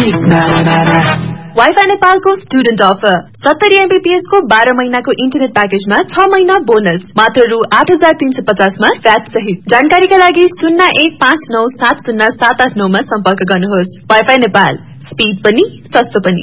Wifi नेपालको student offer 70 MBPS को 12 महिनाको इन्टरनेट प्याकेजमा 6 महिना बोनस मात्र रु 8,350 मा फ्याट सहित। जानकारीका लागि 0159707889 मा सम्पर्क गर्नुहोस्। वाइफाई नेपाल, स्पीड पनि सस्तो पनि।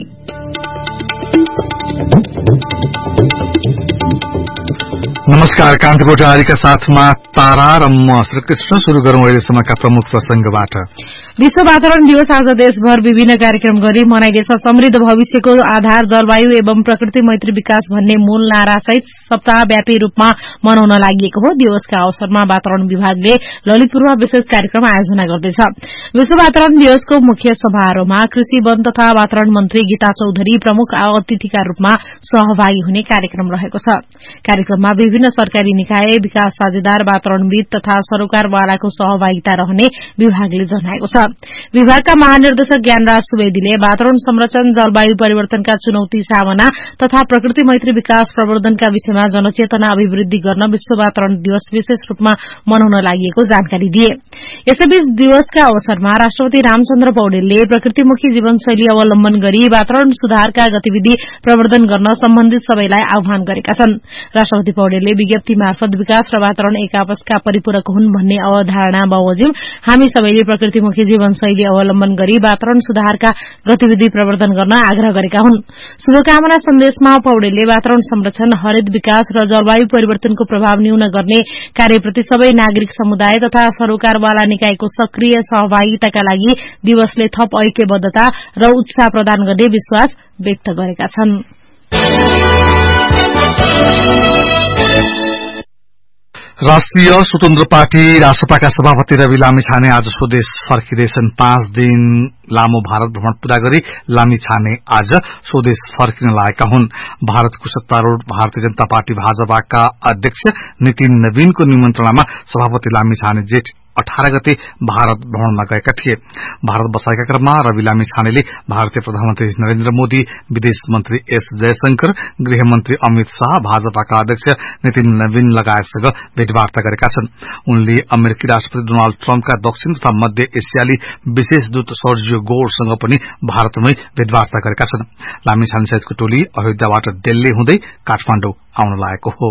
नमस्कार, कान्तिपुर टारीका साथमा तारा र म श्रीकृष्ण। शुरू गरौं अहिलेसम्मका प्रमुख प्रसंगबाट। विश्व वातावरण दिवस आज देशभर विभिन्न कार्यक्रम गरी मनाइँदैछ। समृद्ध भविष्यको आधार जलवायु एवं प्रकृति मैत्री विकास भन्ने मूल नारासहित सप्ताहव्यापी रूपमा मनाउन लागि हो। दिवसका अवसरमा वातावरण विभागले ललितपुरमा विशेष कार्यक्रम आयोजना गर्दैछ। विश्व वातावरण दिवसको मुख्य समारोहमा कृषि, वन तथा वातावरण मन्त्री गीता चौधरी प्रमुख अतिथिका रूपमा सहभागी हुने कार्यक्रम रहेको छ। कार्यक्रममा विभिन्न सरकारी निकाय, विकास साझेदार, वातावरणविद तथा सरोकारवालाको सहभागिता रहने विभागले जनाएको छ। विभागका महानिर्देशक ज्ञानराज सुवेदीले वातावरण संरक्षण, जलवायु परिवर्तनका चुनौती सामना तथा प्रकृति मैत्री विकास प्रवर्धनका विषयमा जनचेतना अभिवृद्धि गर्न विश्व वातावरण दिवस विशेष रूपमा मनाउन लागि जानकारी दिए। यसैबीच दिवसका अवसरमा राष्ट्रपति रामचन्द्र पौडेलले प्रकृतिमुखी जीवनशैली अवलम्बन गरी वातावरण सुधारका गतिविधि प्रवर्धन गर्न सम्बन्धित सबैलाई आह्वान गरेका छन्। राष्ट्रपति पौडेलले विज्ञप्ति मार्फत विकास र वातावरण एक आपसका परिपूरक हुन् भन्ने अवधारणा बमोजिम हामी सबैले प्रकृतिमुखी जीवनशैली अवलम्बन गरी वातावरण सुधारका गतिविधि प्रवर्धन गर्न आग्रह गरेका हुन्। शुभकामना सन्देशमा पौडेलले वातावरण संरक्षण, हरित विकास र जलवायु परिवर्तनको प्रभाव न्यून गर्ने कार्यप्रति सबै नागरिक समुदाय तथा सरोकारवाला निकायको सक्रिय सहभागिताका लागि दिवसले थप ऐक्यबद्धता र उत्साह प्रदान गर्ने विश्वास व्यक्त गरेका छन्। राष्ट्रिय स्वतन्त्र पार्टी रासपाका सभापति रवि लामिछाने आज स्वदेश फर्किँदैछन्। 5 दिन लामो भारत भ्रमण पूरा गरी लामिछाने आज स्वदेश फर्किन लागेका हुन्। भारतको सत्तारूढ़ भारतीय जनता पार्टी भाजपाका अध्यक्ष नितिन नवीनको निमन्त्रणामा सभापति लामिछाने जेठ 18 गते भारत भ्रमणमा गएका थिए। भारत बसाएका क्रममा रवि लामिछानेले भारतीय प्रधानमन्त्री नरेन्द्र मोदी, विदेश मन्त्री एस जयशंकर, गृहमन्त्री अमित शाह, भाजपाका अध्यक्ष नितिन नवीन लगायतसँग भेटवार्ता गरेका छन्। उनले अमेरिकी राष्ट्रपति डोनाल्ड ट्रम्पका दक्षिण तथा मध्य एसियाली विशेष दूत सर्जियो गोरसँग पनि भारतमै भेटवार्ता गरेका छन्। लामिछाने सहितको टोली अयोध्याबाट दिल्ली हुँदै काठमाडौँ आउन लागेको हो।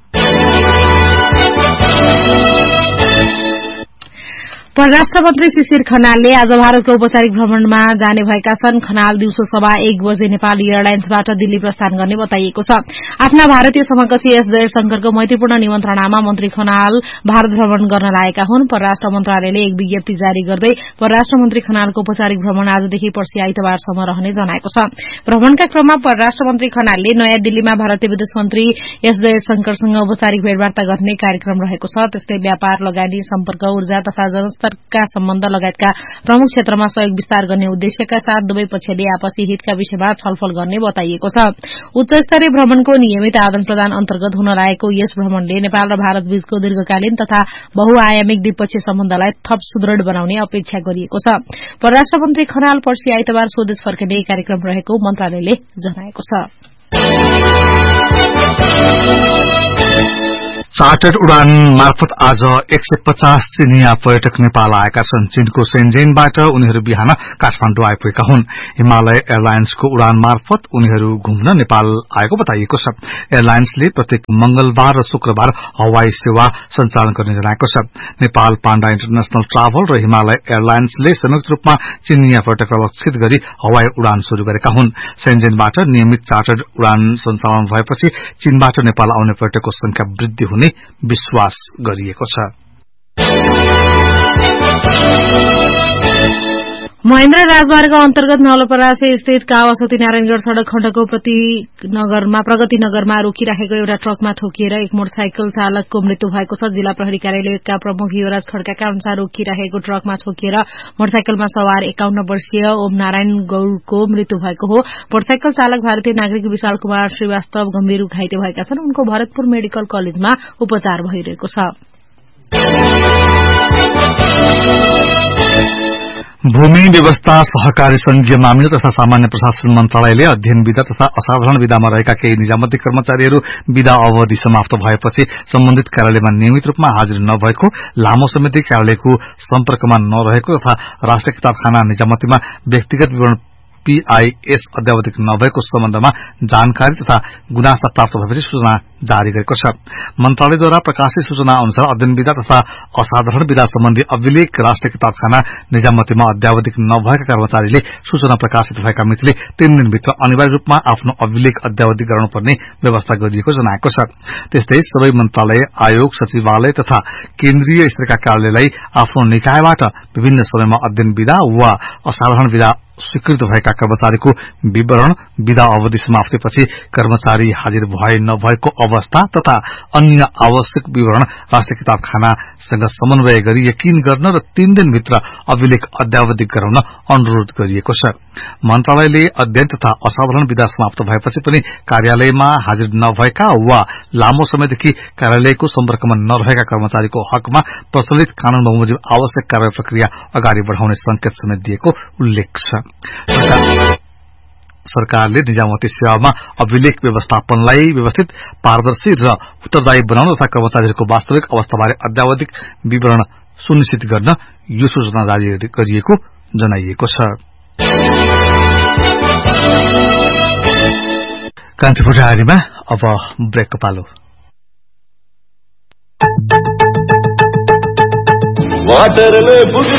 परराष्ट्र मन्त्री शिशिर खनालले आज भारतको औपचारिक भ्रमणमा जाने भएका छन्। खनाल दिउँसो 1:15 बजे नेपाली एयरलाइन्सबाट दिल्ली प्रस्थान गर्ने बताइएको छ। आफ्ना भारतीय समकक्षी एस जयशंकरको मैत्रीपूर्ण निमन्त्रणामा मन्त्री खनाल भारत भ्रमण गर्न लागेका हुन्। परराष्ट्र मन्त्रालयले एक विज्ञप्ति जारी गर्दै परराष्ट्र मन्त्री खनालको औपचारिक भ्रमण आजदेखि पर्सि आइतबारसम्म रहने जनाएको छ। भ्रमणका क्रममा परराष्ट्र मन्त्री खनालले नयाँ दिल्लीमा भारतीय विदेश मन्त्री एस जयशंकरसँग औपचारिक भेटवार्ता गर्ने कार्यक्रम रहेको छ। त्यस्तै व्यापार, लगानी, सम्पर्क, ऊर्जा तथा जनस्तरका सम्बन्ध लगायतका प्रमुख क्षेत्रमा सहयोग विस्तार गर्ने उद्देश्यका साथ दुवै पक्षले आपसी हितका विषयमा छलफल गर्ने बताइएको छ। उच्च स्तरीय भ्रमणको नियमित आदान प्रदान अन्तर्गत हुन लागेको यस भ्रमणले नेपाल र भारत बीचको दीर्घकालीन तथा बहुआयामिक द्विपक्षीय सम्बन्धलाई थप सुदृढ़ बनाउने अपेक्षा गरिएको छ। परराष्ट्र मन्त्री खनाल पर्सि आइतबार स्वदेश फर्किने कार्यक्रम रहेको मन्त्रालयले जनाएको छ। चार्टर्ड उडान मार्फत आज 150 चीनिया पर्यटक नेपाल आएका छन्। चीनको शेन्जेनबाट उनीहरू बिहान काठमाडौँ आइपुगेका हुन्। हिमालय एयरलाइन्सको उडान मार्फत उनीहरू घुम्न नेपाल आएको बताइएको छ। एयरलाइन्सले प्रत्येक मंगलबार र शुक्रबार हवाई सेवा सञ्चालन गर्ने जनाएको छ। नेपाल पाण्डा इन्टरनेशनल ट्राभल र हिमालय एयरलाइन्सले संयुक्त रूपमा चीनिया पर्यटकलाई लक्षित गरी हवाई उडान शुरू गरेका हुन्। शेन्जेनबाट नियमित चार्टर्ड उडान सञ्चालन भएपछि चीनबाट नेपाल आउने पर्यटकको संख्या वृद्धि हुने विश्वास गरिएको छ। महेन्द्र राजमार्ग अन्तर्गत नवलपरासी स्थित कावासोती नारायणगढ़ सड़क खण्डको प्रगति नगरमा रोकिराखेको एउटा ट्रकमा ठोकिएर एक मोटरसाइकल चालकको मृत्यु भएको छ। जिल्ला प्रहरी कार्यालयका प्रमुख युवराज खड्काका अनुसार रोकिराखेको ट्रकमा ठोकिएर मोटरसाइकलमा सवार 51 वर्षीय ओम नारायण गौड़को मृत्यु भएको हो। मोटरसाइकल चालक भारतीय नागरिक विशाल कुमार श्रीवास्तव गम्भीर घाइते भएका छन्। उनको भरतपुर मेडिकल कलेजमा उपचार भइरहेको छ। भूमि व्यवस्था, सहकारी संघीय मामिला तथा सामान्य प्रशासन मन्त्रालयले अध्ययन विधा तथा असाधारण विधामा रहेका केही निजामती कर्मचारीहरू विधा अवधि समाप्त भएपछि सम्बन्धित कार्यालयमा नियमित रूपमा हाजिर नभएको, लामो समयदेखि कार्यालयको सम्पर्कमा नरहेको तथा राष्ट्रिय किताबखाना निजामतीमा व्यक्तिगत विवरण EPIS अद्यावधिक नभएको सम्बन्धमा जानकारी तथा गुनासा प्राप्त भएपछि सूचना जारी गरेको छ। मन्त्रालयद्वारा प्रकाशित सूचना अनुसार अध्ययन विधा तथा असाधारण विधा सम्बन्धी अभिलेख राष्ट्रिय किताबखाना निजामतीमा अद्यावधिक नभएका कर्मचारीले सूचना प्रकाशित भएका मितिले 3 दिनभित्र अनिवार्य रूपमा आफ्नो अभिलेख अद्यावधिक गराउनुपर्ने व्यवस्था गरिएको जनाएको छ। त्यस्तै सबै मन्त्रालय, आयोग, सचिवालय तथा केन्द्रीय स्तरका कार्यालयलाई आफ्नो निकायबाट विभिन्न समयमा अध्ययन विधा वा असाधारण विधा स्वीकृत भएका कर्मचारीको विवरण, विधा अवधि समाप्तिपछि कर्मचारी हाजिर भए नभएको अवस्था तथा अन्य आवश्यक विवरण राष्ट्रिय किताबखानासँग समन्वय गरी यकिन गर्न र 3 दिनभित्र अभिलेख अद्यावधिक गराउन अनुरोध गरिएको छ। मन्त्रालयले अध्ययन तथा असाधारण विधा समाप्त भएपछि पनि कार्यालयमा हाजिर नभएका वा लामो समयदेखि कार्यालयको सम्पर्कमा नरहेका कर्मचारीको हकमा प्रचलित कानून बमोजिम आवश्यक कार्य प्रक्रिया अगाडि बढ़ाउने संकेत समेत दिएको उल्लेख छ। सरकारले निजामती सेवामा अभिलेख व्यवस्थापनलाई व्यवस्थित, पारदर्शी र उत्तरदायी बनाउन तथा कर्मचारीहरूको वास्तविक अवस्थाबारे अद्यावधिक विवरण सुनिश्चित गर्न यो सूचना जारी गरिएको जनाइएको छ। कान्तिपुर डायरीमा अब ब्रेकको पालो।